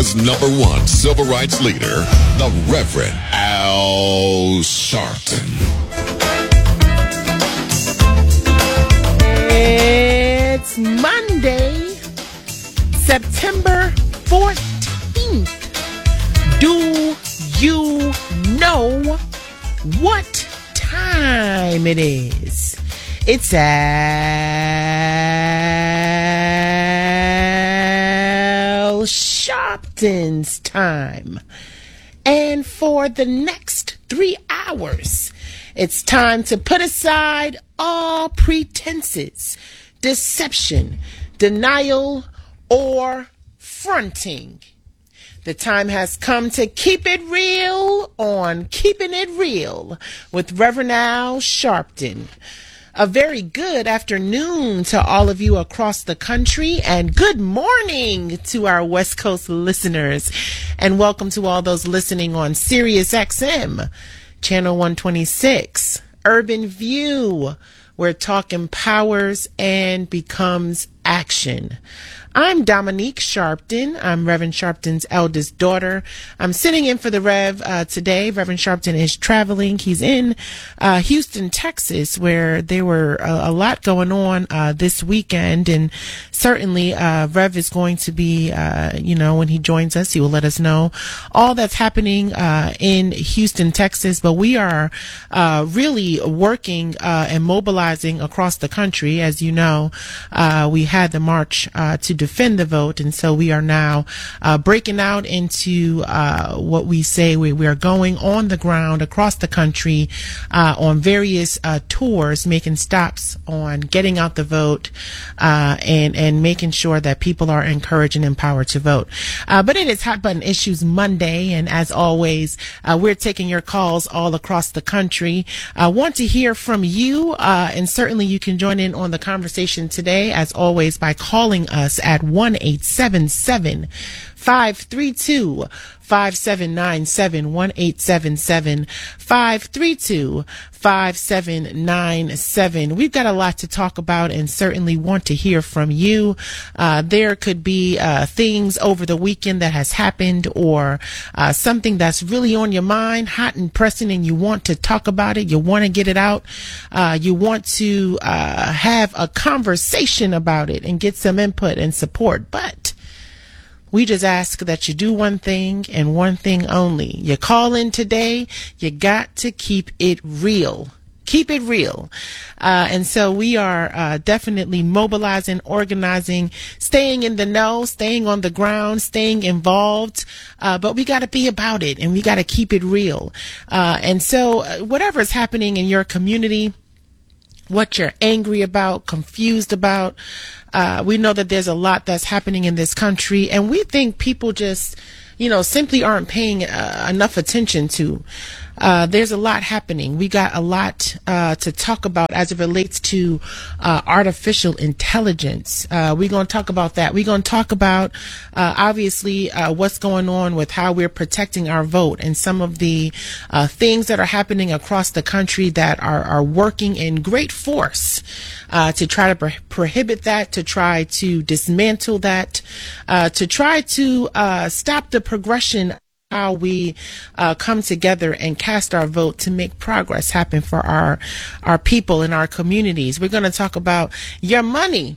Number one civil rights leader, the Reverend Al Sharpton. It's Monday, September 14th. Do you know what time it is? It's Al Sharpton's time. And for the next 3 hours, it's time to put aside all pretenses, deception, denial, or fronting. The time has come to keep it real on Keeping It Real with Reverend Al Sharpton. A very good afternoon to all of you across the country, and good morning to our West Coast listeners. And welcome to all those listening on Sirius XM, Channel 126, Urban View, where talk empowers and becomes action. I'm Dominique Sharpton. I'm Reverend Sharpton's eldest daughter. I'm sitting in for the Rev today. Reverend Sharpton is traveling. He's in Houston, Texas, where there were a lot going on this weekend. And certainly Rev is going to be, when he joins us, he will let us know all that's happening in Houston, Texas. But we are really working and mobilizing across the country. As you know, we had the march to defend the vote, and so we are now breaking out into what we say we are going on the ground across the country on various tours, making stops on getting out the vote and making sure that people are encouraged and empowered to vote. But it is Hot Button Issues Monday, and as always, we're taking your calls all across the country. I want to hear from you, and certainly you can join in on the conversation today, as always, by calling us at 1-877-532-5797, 1-877-532-5797. We've got a lot to talk about and certainly want to hear from you. There could be things over the weekend that has happened, or something that's really on your mind, hot and pressing, and you want to talk about it. You want to get it out. You want to have a conversation about it and get some input and support. But we just ask that you do one thing and one thing only. You call in today, you got to keep it real. Keep it real. And so we are definitely mobilizing, organizing, staying in the know, staying on the ground, staying involved. But we got to be about it, and we got to keep it real. And so whatever is happening in your community, what you're angry about, confused about, we know that there's a lot that's happening in this country, and we think people just, simply aren't paying enough attention to. There's a lot happening. We got a lot to talk about as it relates to artificial intelligence. We're going to talk about that. We're going to talk about, obviously, what's going on with how we're protecting our vote, and some of the things that are happening across the country that are working in great force to try to prohibit that, to try to dismantle that, to try to stop the progression, how we come together and cast our vote to make progress happen for our people and our communities. We're going to talk about your money.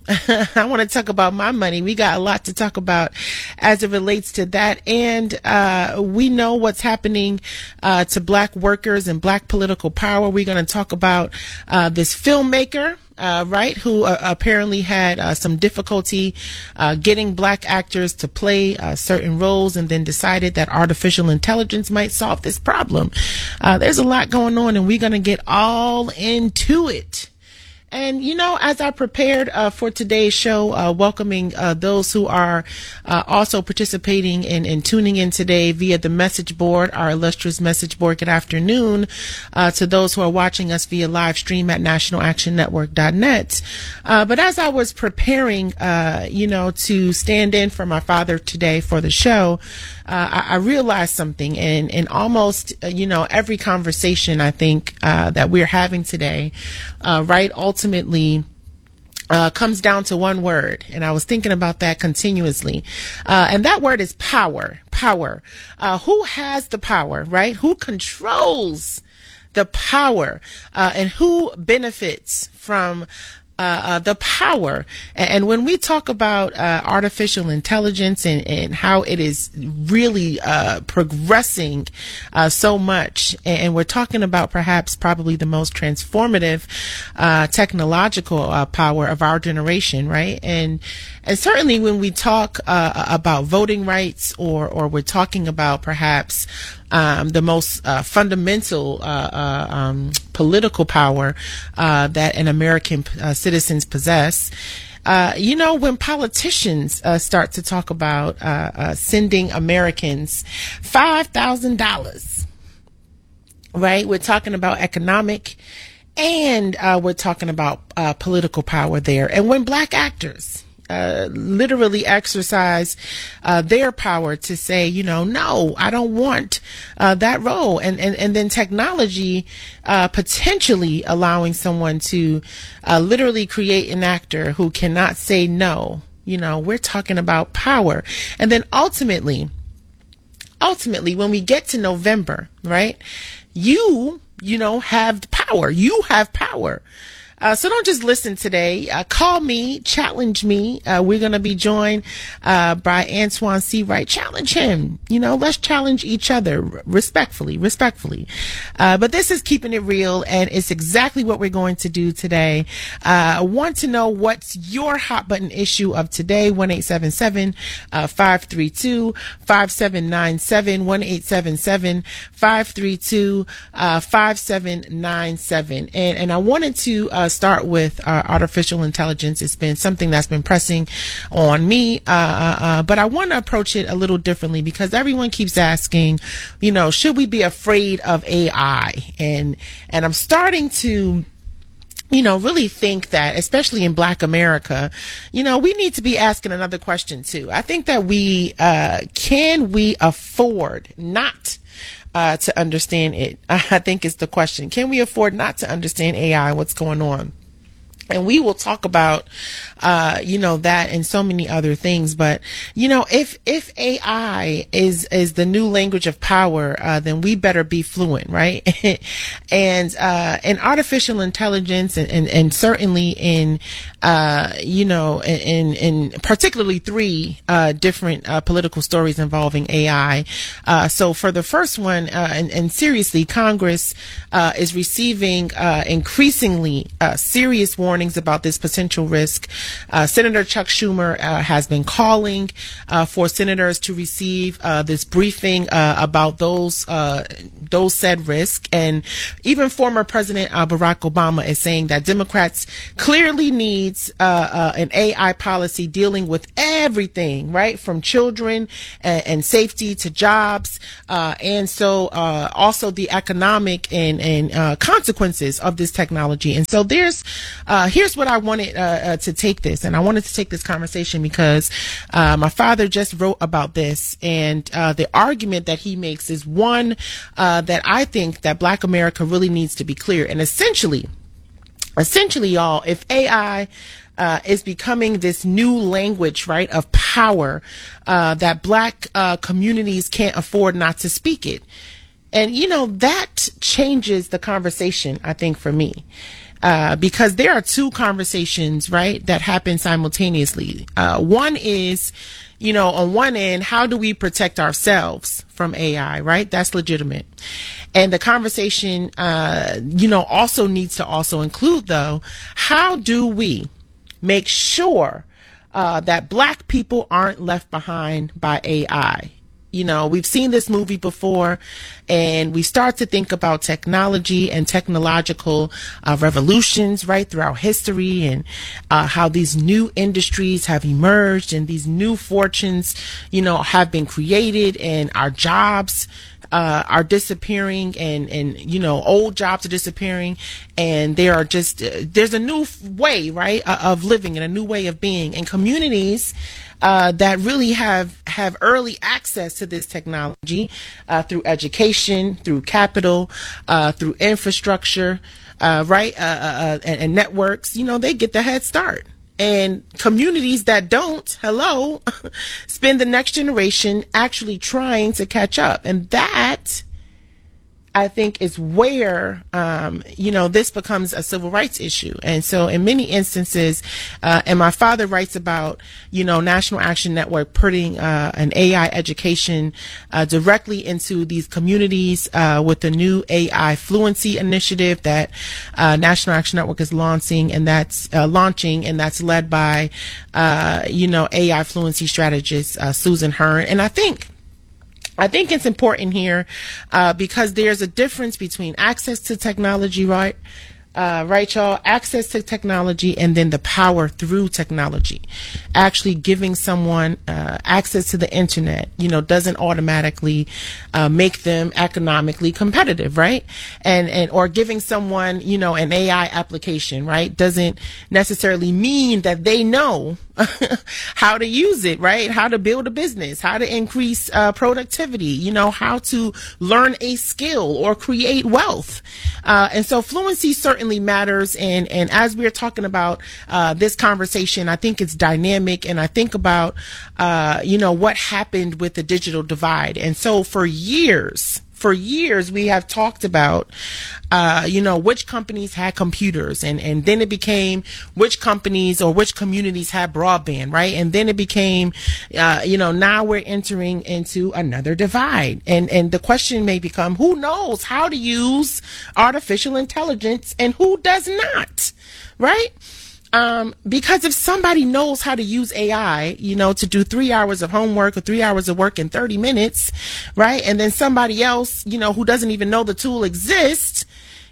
I want to talk about my money. We got a lot to talk about as it relates to that. And we know what's happening to Black workers and Black political power. We're going to talk about this filmmaker, who apparently had some difficulty getting Black actors to play certain roles, and then decided that artificial intelligence might solve this problem. There's a lot going on, and we're going to get all into it. And, as I prepared for today's show, welcoming those who are also participating and tuning in today via the message board, our illustrious message board, good afternoon to those who are watching us via live stream at nationalactionnetwork.net. But as I was preparing, to stand in for my father today for the show, I realized something, and in almost, every conversation I think that we're having today, ultimately, comes down to one word. And I was thinking about that continuously. And that word is power. Power. Who has the power, right? Who controls the power? And who benefits from the power? And when we talk about artificial intelligence and how it is really progressing so much, and we're talking about probably the most transformative technological power of our generation, right? And certainly when we talk about voting rights, or we're talking about perhaps the most fundamental political power that an American citizens possess. When politicians start to talk about sending Americans $5,000, right? We're talking about economic, and we're talking about political power there. And when black actors literally exercise their power to say, no, I don't want that role. And then technology potentially allowing someone to literally create an actor who cannot say no. We're talking about power. And then ultimately, when we get to November, right, you have power. You have power. So don't just listen today. Call me, challenge me. We're going to be joined by Antoine C. Wright. Challenge him. Let's challenge each other respectfully. But this is Keeping It Real, and it's exactly what we're going to do today. I want to know what's your hot button issue of today. 1-877-532-5797. 1-877-532-5797. And I wanted to start with artificial intelligence. It's been something that's been pressing on me, but I want to approach it a little differently, because everyone keeps asking, should we be afraid of AI? And I'm starting to really think that, especially in Black America, we need to be asking another question too. I think that can we afford not to understand it? I think is the question. Can we afford not to understand AI, what's going on? And we will talk about, that and so many other things. But, if AI is the new language of power, then we better be fluent, right? And artificial intelligence and certainly in particularly three, different, political stories involving AI. So for the first one, and seriously, Congress, is receiving, increasingly, serious warnings about this potential risk. Senator Chuck Schumer has been calling for senators to receive this briefing about those said risks, and even former President Barack Obama is saying that Democrats clearly needs an AI policy dealing with everything, right, from children and safety to jobs, and so also the economic and consequences of this technology. And so here's what I wanted to take this, and I wanted to take this conversation because my father just wrote about this, and the argument that he makes is one that I think that Black America really needs to be clear. And essentially, y'all, if AI is becoming this new language, right, of power, that Black communities can't afford not to speak it. And, that changes the conversation, I think, for me. Because there are two conversations, right, that happen simultaneously. One is, on one end, how do we protect ourselves from AI, right? That's legitimate. And the conversation, also needs to also include, though, how do we make sure that Black people aren't left behind by AI? We've seen this movie before, and we start to think about technology and technological revolutions right throughout history, and how these new industries have emerged and these new fortunes, have been created, and our jobs are disappearing, and old jobs are disappearing, and there's a new way, right, of living and a new way of being, and communities that really have early access to this technology through education, through capital, through infrastructure, right, and networks. They get the head start. And communities that don't, spend the next generation actually trying to catch up. And that, I think, is where, this becomes a civil rights issue. And so in many instances, and my father writes about, National Action Network putting an AI education directly into these communities with the new AI Fluency initiative that National Action Network is launching, and that's that's led by, AI Fluency strategist Susan Hearn. And I think it's important here because there's a difference between access to technology, right? Right, y'all? Access to technology and then the power through technology. Actually giving someone access to the internet, doesn't automatically make them economically competitive, right? And or giving someone, an AI application, right, doesn't necessarily mean that they know how to use it, right? How to build a business, how to increase productivity, how to learn a skill or create wealth. And so fluency certainly matters. And as we're talking about this conversation, I think it's dynamic. And I think about, what happened with the digital divide. And so for years, we have talked about, which companies had computers, and then it became which companies or which communities had broadband, right? And then it became, now we're entering into another divide. And the question may become, who knows how to use artificial intelligence and who does not, right? Because if somebody knows how to use AI, to do 3 hours of homework or 3 hours of work in 30 minutes, right? And then somebody else, who doesn't even know the tool exists,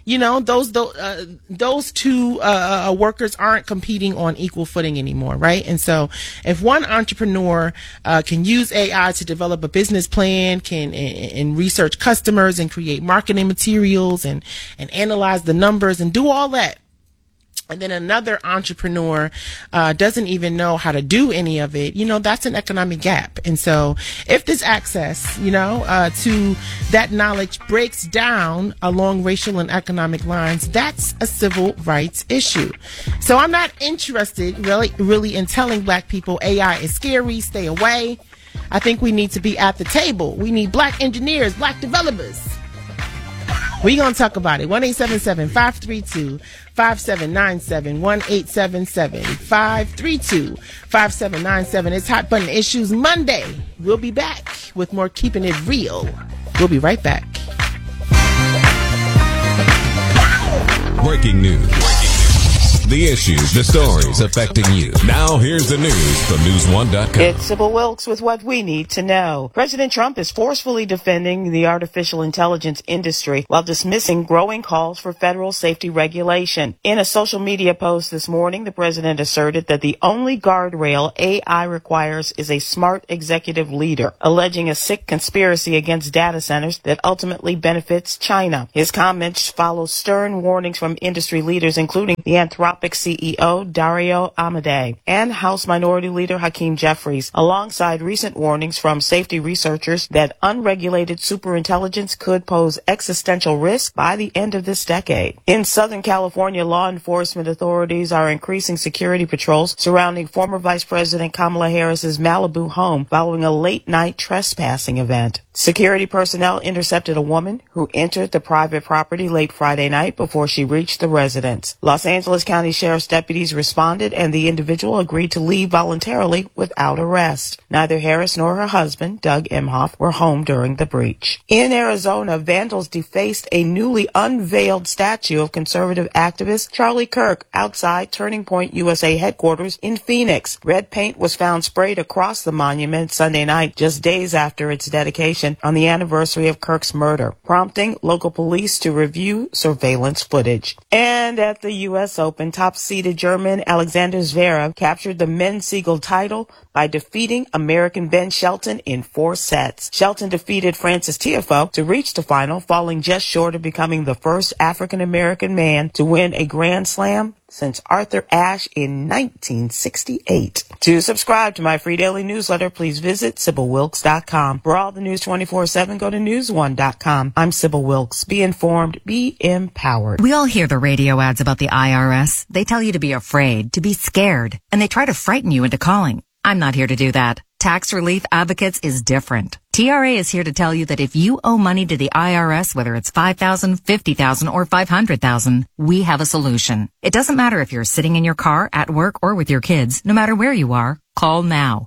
those two workers aren't competing on equal footing anymore, right? And so if one entrepreneur can use AI to develop a business plan, and research customers and create marketing materials and analyze the numbers and do all that, and then another entrepreneur doesn't even know how to do any of it, that's an economic gap. And so if this access, to that knowledge breaks down along racial and economic lines, that's a civil rights issue. So I'm not interested really in telling Black people AI is scary, stay away. I think we need to be at the table. We need Black engineers, Black developers. We're going to talk about it. 1-877-532-5797. 1-877-532-5797. It's Hot Button Issues Monday. We'll be back with more Keeping It Real. We'll be right back. Breaking news. The issues, the stories affecting you. Now here's the news from News1.com. It's Sybil Wilkes with what we need to know. President Trump is forcefully defending the artificial intelligence industry while dismissing growing calls for federal safety regulation. In a social media post this morning, the president asserted that the only guardrail AI requires is a smart executive leader, alleging a sick conspiracy against data centers that ultimately benefits China. His comments follow stern warnings from industry leaders, including the Anthropic CEO Dario Amodei and House Minority Leader Hakeem Jeffries, alongside recent warnings from safety researchers that unregulated superintelligence could pose existential risk by the end of this decade. In Southern California, law enforcement authorities are increasing security patrols surrounding former Vice President Kamala Harris's Malibu home following a late-night trespassing event. Security personnel intercepted a woman who entered the private property late Friday night before she reached the residence. Los Angeles County Sheriff's deputies responded, and the individual agreed to leave voluntarily without arrest. Neither Harris nor her husband, Doug Emhoff, were home during the breach. In Arizona, vandals defaced a newly unveiled statue of conservative activist Charlie Kirk outside Turning Point USA headquarters in Phoenix. Red paint was found sprayed across the monument Sunday night, just days after its dedication on the anniversary of Kirk's murder, prompting local police to review surveillance footage. And at the U.S. Open, top-seeded German Alexander Zverev captured the men's Siegel title by by defeating American Ben Shelton in 4 sets. Shelton defeated Francis Tiafoe to reach the final, falling just short of becoming the first African-American man to win a Grand Slam since Arthur Ashe in 1968. To subscribe to my free daily newsletter, please visit SybylWilkes.com. For all the news 24/7, go to News1.com. I'm Sybil Wilkes. Be informed, be empowered. We all hear the radio ads about the IRS. They tell you to be afraid, to be scared, and they try to frighten you into calling. I'm not here to do that. Tax Relief Advocates is different. TRA is here to tell you that if you owe money to the IRS, whether it's $5,000, $50,000, or $500,000, we have a solution. It doesn't matter if you're sitting in your car, at work, or with your kids. No matter where you are, call now.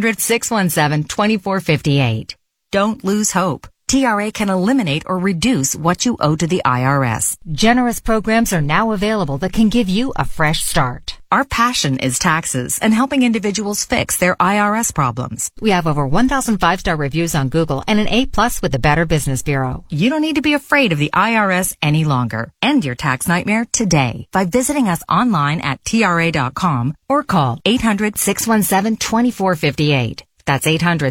800-617-2458. Don't lose hope. TRA can eliminate or reduce what you owe to the IRS. Generous programs are now available that can give you a fresh start. Our passion is taxes and helping individuals fix their IRS problems. We have over 1,000 5-star reviews on Google and an A+ with the Better Business Bureau. You don't need to be afraid of the IRS any longer. End your tax nightmare today by visiting us online at TRA.com or call 800-617-2458. That's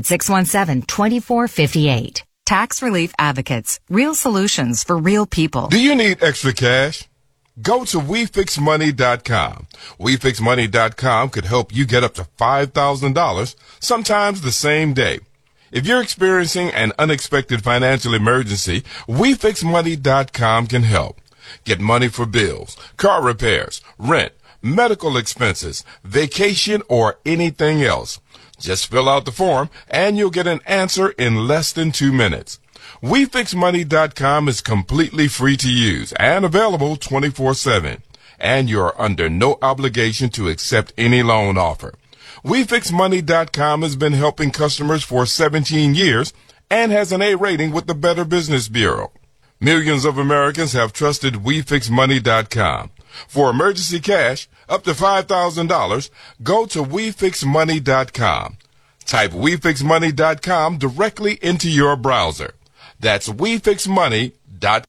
800-617-2458. Tax Relief Advocates. Real solutions for real people. Do you need extra cash? Go to WeFixMoney.com. WeFixMoney.com could help you get up to $5,000, sometimes the same day. If you're experiencing an unexpected financial emergency, WeFixMoney.com can help. Get money for bills, car repairs, rent, medical expenses, vacation, or anything else. Just fill out the form and you'll get an answer in less than 2 minutes. WeFixMoney.com is completely free to use and available 24/7. And you're under no obligation to accept any loan offer. WeFixMoney.com has been helping customers for 17 years and has an A rating with the Better Business Bureau. Millions of Americans have trusted WeFixMoney.com. For emergency cash, up to $5,000, go to WeFixMoney.com. Type WeFixMoney.com directly into your browser. That's WeFixMoney.com.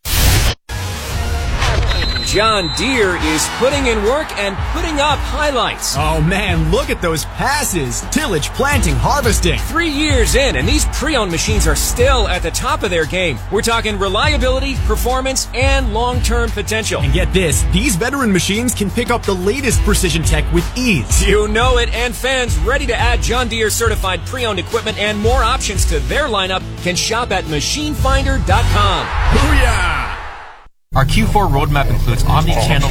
John Deere is putting in work and putting up highlights. Oh man, look at those passes. Tillage, planting, harvesting. 3 years in, and these pre-owned machines are still at the top of their game. We're talking reliability, performance, and long-term potential. And get this, these veteran machines can pick up the latest precision tech with ease. You know it, and fans ready to add John Deere certified pre-owned equipment and more options to their lineup can shop at machinefinder.com. Booyah! Our Q4 roadmap includes omni-channel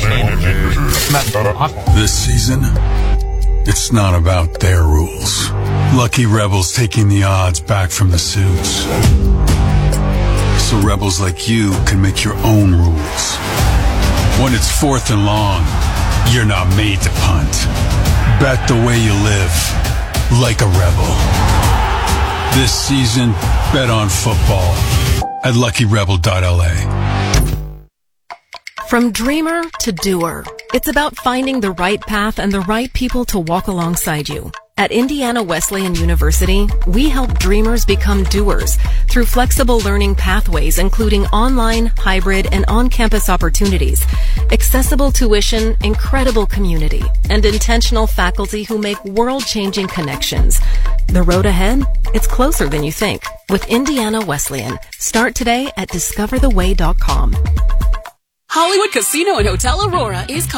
This season, it's not about their rules. Lucky Rebels taking the odds back from the suits. So rebels like you can make your own rules. When it's 4th and long, you're not made to punt. Bet the way you live, like a rebel. This season, bet on football at LuckyRebel.la. From dreamer to doer, it's about finding the right path and the right people to walk alongside you. At Indiana Wesleyan University, we help dreamers become doers through flexible learning pathways, including online, hybrid, and on-campus opportunities, accessible tuition, incredible community, and intentional faculty who make world-changing connections. The road ahead? It's closer than you think. With Indiana Wesleyan. Start today at discovertheway.com. Hollywood Casino and Hotel Aurora is